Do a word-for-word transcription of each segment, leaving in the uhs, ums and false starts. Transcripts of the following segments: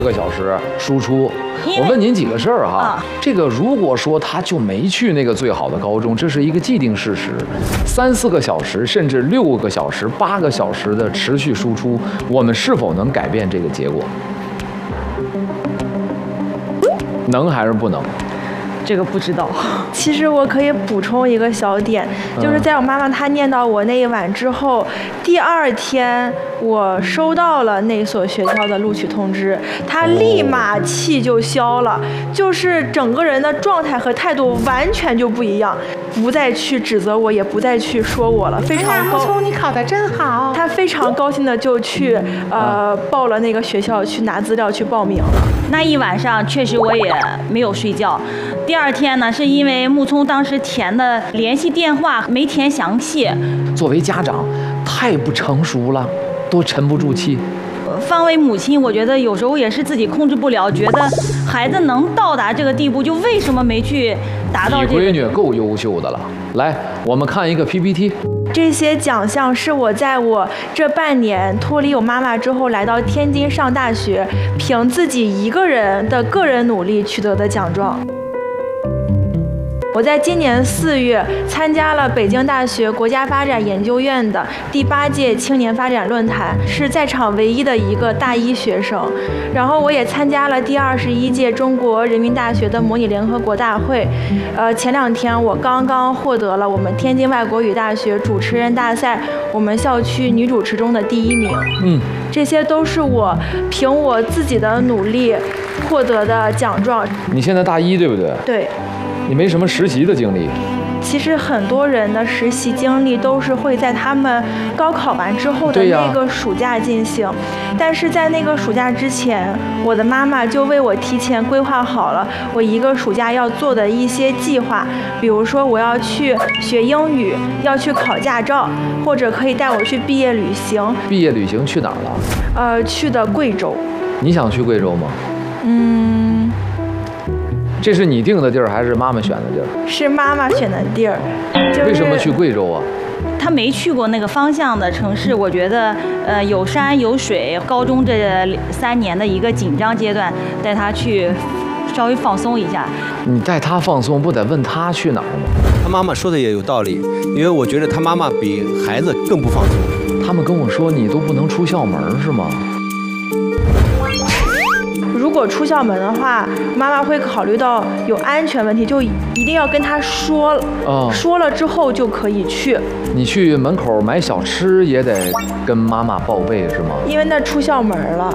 个小时输出。我问您几个事儿哈，啊、这个如果说他就没去那个最好的高中，这是一个既定事实。三四个小时，甚至六个小时、八个小时的持续输出，我们是否能改变这个结果？能还是不能？ 这个不知道。其实我可以补充一个小点，就是在我妈妈她念叨我那一晚之后，第二天我收到了那所学校的录取通知，她立马气就消了，就是整个人的状态和态度完全就不一样，不再去指责我，也不再去说我了，非常高。 木聪，你考得真好。 她非常高兴的就去呃报了那个学校，去拿资料去报名了。 那一晚上确实我也没有睡觉。第二天呢，是因为木聪当时填的联系电话没填详细。 作为家长，太不成熟了，都沉不住气。 方为母亲，我觉得有时候也是自己控制不了，觉得孩子能到达这个地步，就为什么没去达到这个？ 你闺女够优秀的了。来，我们看一个 P P T。 这些奖项是我在我这半年脱离我妈妈之后来到天津上大学，凭自己一个人的个人努力取得的奖状。我在今年四月参加了北京大学国家发展研究院的第八届青年发展论坛，是在场唯一的一个大一学生。然后我也参加了第二十一届中国人民大学的模拟联合国大会。呃，前两天我刚刚获得了我们天津外国语大学主持人大赛我们校区女主持中的第一名。嗯，这些都是我凭我自己的努力获得的奖状。 你现在大一对不对？ 对。 你没什么实习的经历。 其实很多人的实习经历都是会在他们高考完之后的那个暑假进行，但是在那个暑假之前，我的妈妈就为我提前规划好了我一个暑假要做的一些计划，比如说我要去学英语，要去考驾照，或者可以带我去毕业旅行。 毕业旅行去哪儿了？ 呃，去的贵州。 你想去贵州吗？ 嗯。 这是你定的地儿还是妈妈选的地儿？ 是妈妈选的地儿。就是、 为什么去贵州啊？ 他没去过那个方向的城市，我觉得呃有山有水，高中这三年的一个紧张阶段，带他去稍微放松一下。 你带他放松，不得问他去哪儿吗？ 他妈妈说的也有道理，因为我觉得他妈妈比孩子更不放松。 他们跟我说你都不能出校门是吗？ 如果出校门的话，妈妈会考虑到有安全问题，就一定要跟他说，哦、说了之后就可以去。 你去门口买小吃也得跟妈妈报备是吗？ 因为那出校门了。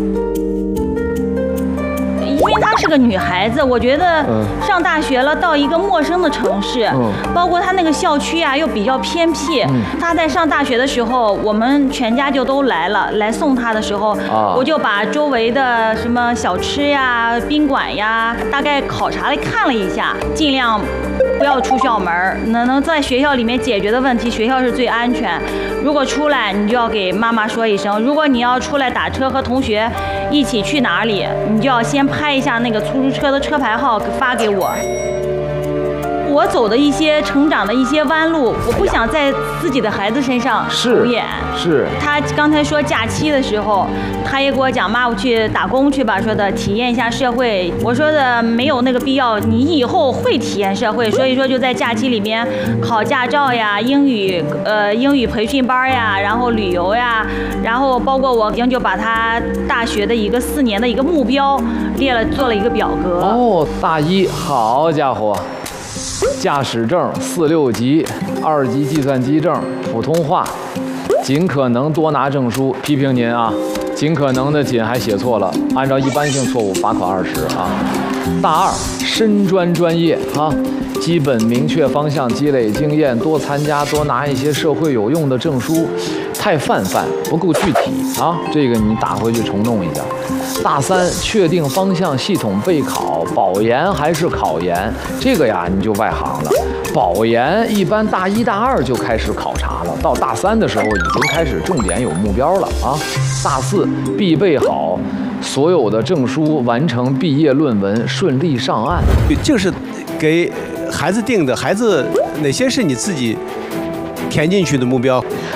因为她是个女孩子，我觉得上大学了，到一个陌生的城市，嗯、包括她那个校区啊又比较偏僻。嗯、她在上大学的时候，我们全家就都来了，来送她的时候，啊、我就把周围的什么小吃呀、宾馆呀，大概考察来看了一下，尽量不要出校门，能能在学校里面解决的问题，学校是最安全。如果出来，你就要给妈妈说一声；如果你要出来打车和同学一起去哪里，你就要先拍一下那个出租车的车牌号发给我。我走的一些成长的一些弯路，我不想在自己的孩子身上重演。 是。 他刚才说假期的时候，他也给我讲妈，我去打工去吧，说的体验一下社会。我说的没有那个必要，你以后会体验社会，所以说就在假期里面考驾照呀、英语呃英语培训班呀，然后旅游呀，然后包括我已经就把他大学的一个四年的一个目标列了，做了一个表格。 哦，大一，好家伙！驾驶证四六级，二级计算机证，普通话，尽可能多拿证书。批评您啊，尽可能的“尽”还写错了，按照一般性错误罚款二十啊。大二，深专专业啊，基本明确方向，积累经验，多参加，多拿一些社会有用的证书。太泛泛，不够具体啊，这个你打回去重弄一下。大三，确定方向，系统备考，保研还是考研？这个呀，你就外行了。保研一般大一大二就开始考察了，到大三的时候已经开始重点有目标了啊。大四，必备好所有的证书，完成毕业论文，顺利上岸。 就是给孩子定的，孩子哪些是你自己填进去的目标？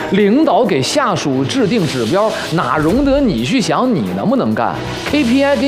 领导给下属制定指标，哪容得你去想你能不能干 ？K P I 给